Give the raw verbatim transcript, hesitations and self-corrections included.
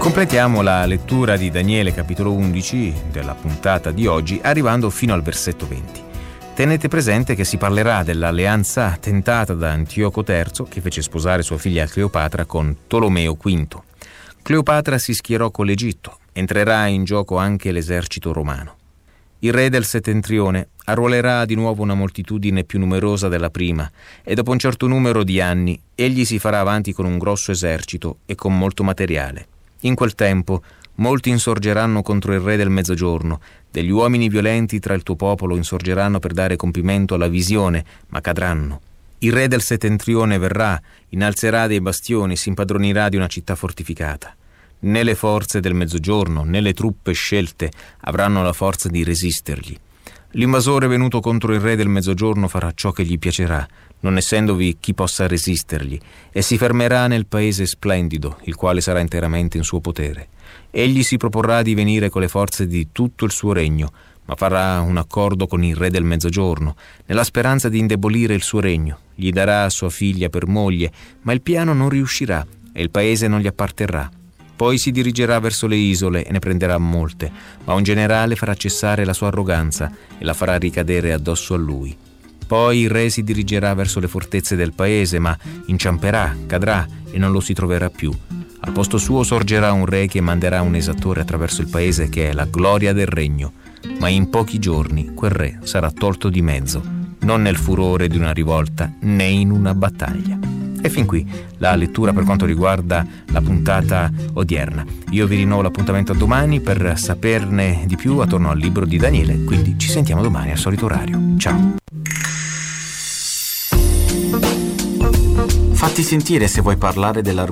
Completiamo la lettura di Daniele capitolo undici della puntata di oggi arrivando fino al versetto venti. Tenete presente che si parlerà dell'alleanza tentata da Antioco terzo che fece sposare sua figlia Cleopatra con Tolomeo quinto. Cleopatra si schierò con l'Egitto, entrerà in gioco anche l'esercito romano. Il re del settentrione arruolerà di nuovo una moltitudine più numerosa della prima e dopo un certo numero di anni egli si farà avanti con un grosso esercito e con molto materiale. In quel tempo molti insorgeranno contro il re del mezzogiorno, degli uomini violenti tra il tuo popolo insorgeranno per dare compimento alla visione, ma cadranno. Il re del settentrione verrà, innalzerà dei bastioni, si impadronirà di una città fortificata. Né le forze del mezzogiorno, né le truppe scelte avranno la forza di resistergli. L'invasore venuto contro il re del mezzogiorno farà ciò che gli piacerà, non essendovi chi possa resistergli, e si fermerà nel paese splendido, il quale sarà interamente in suo potere. Egli si proporrà di venire con le forze di tutto il suo regno, ma farà un accordo con il re del mezzogiorno, nella speranza di indebolire il suo regno. Gli darà sua figlia per moglie, ma il piano non riuscirà e il paese non gli apparterrà. Poi si dirigerà verso le isole e ne prenderà molte, ma un generale farà cessare la sua arroganza e la farà ricadere addosso a lui. Poi il re si dirigerà verso le fortezze del paese, ma inciamperà, cadrà e non lo si troverà più. Al posto suo sorgerà un re che manderà un esattore attraverso il paese che è la gloria del regno, ma in pochi giorni quel re sarà tolto di mezzo, non nel furore di una rivolta né in una battaglia. E fin qui la lettura per quanto riguarda la puntata odierna. Io vi rinnovo l'appuntamento a domani per saperne di più attorno al libro di Daniele, quindi ci sentiamo domani al solito orario. Ciao! Fatti sentire se vuoi parlare della